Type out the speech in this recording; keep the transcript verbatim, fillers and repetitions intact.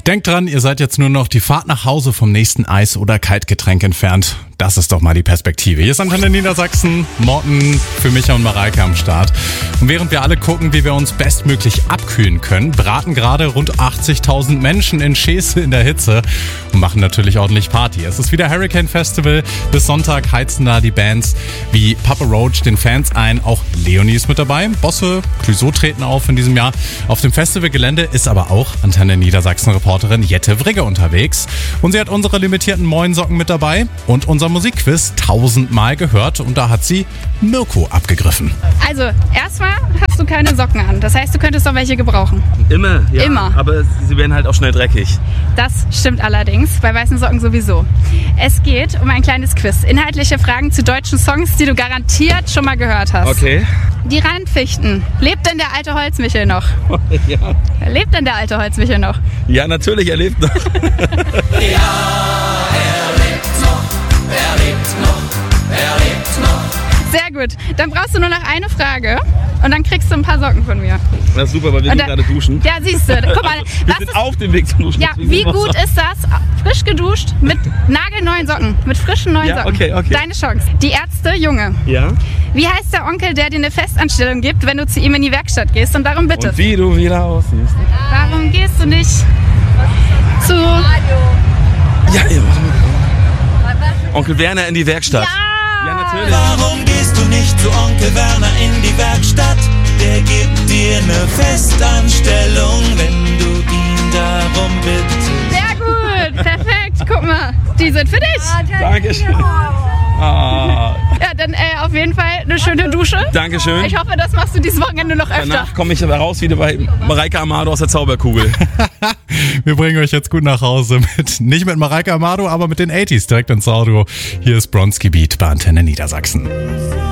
Denkt dran, ihr seid jetzt nur noch die Fahrt nach Hause vom nächsten Eis- oder Kaltgetränk entfernt. Das ist doch mal die Perspektive. Hier ist Antenne Niedersachsen, Morten für Micha und Mareike am Start. Und während wir alle gucken, wie wir uns bestmöglich abkühlen können, braten gerade rund achtzigtausend Menschen in Scheße in der Hitze und machen natürlich ordentlich Party. Es ist wieder Hurricane Festival. Bis Sonntag heizen da die Bands wie Papa Roach den Fans ein. Auch Leonie ist mit dabei. Bosse, Clouseau treten auf in diesem Jahr. Auf dem Festivalgelände ist aber auch Antenne Niedersachsen-Reporterin Jette Vrigge unterwegs. Und sie hat unsere limitierten Moinsocken mit dabei und unser Musikquiz tausendmal gehört. Und da hat sie Mirko abgegriffen. Also, erstmal hast du keine Socken an. Das heißt, du könntest doch welche gebrauchen. Immer, ja. Immer. Aber sie werden halt auch schnell dreckig. Das stimmt allerdings, bei weißen Socken sowieso. Es geht um ein kleines Quiz. Inhaltliche Fragen zu deutschen Songs, die du garantiert schon mal gehört hast. Okay. Die Randfichten. Lebt denn der alte Holzmichel noch? Ja. Lebt denn der alte Holzmichel noch? Ja, natürlich, er lebt noch. Sehr gut. Dann brauchst du nur noch eine Frage und dann kriegst du ein paar Socken von mir. Das ist super, weil wir Und gehen da- gerade duschen. Ja, siehst du. Guck mal, Wir was sind ist, auf dem Weg zum Duschen. ja, deswegen wie sind wir gut so- ist das? Frisch geduscht mit nagelneuen Socken, mit frischen neuen Ja, Socken. okay, okay. Deine Chance. Die Ärzte, Junge. Ja? Wie heißt der Onkel, der dir eine Festanstellung gibt, wenn du zu ihm in die Werkstatt gehst und darum bittest? Und wie du wieder aussiehst. Warum gehst du nicht zu... Ja, ja. Onkel Werner in die Werkstatt. Ja, natürlich. Warum gehst du nicht zu Onkel Werner in die Werkstatt? Der gibt dir eine Festanstellung, wenn du ihn darum bittest. Sehr gut, perfekt. Guck mal, die sind für dich. Dankeschön. Ah, Ja, dann äh, auf jeden Fall eine schöne Dusche. Dankeschön. Ich hoffe, das machst du dieses Wochenende noch öfter. Danach komme ich aber raus wieder bei Mareike Amado aus der Zauberkugel. Wir bringen euch jetzt gut nach Hause mit, nicht mit Mareike Amado, aber mit den achtziger direkt ins Auto. Hier ist Bronski Beat bei Antenne Niedersachsen.